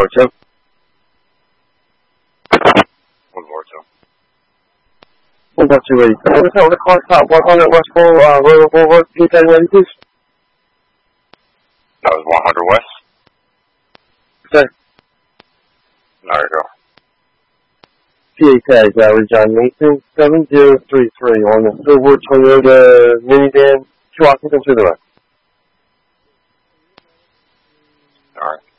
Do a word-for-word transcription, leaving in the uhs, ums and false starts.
more, Tim. One more, Tim. One more, two, eight. Uh, what's that? What's the car stop? one hundred West Bowl, uh, Royal Boulevard. Can you tell me ready, please? That was one hundred West? Sir. There you go. P A tag, uh, John Nathan, seven zero three three on the silver Toyota minivan, two occupants to the right. Alright.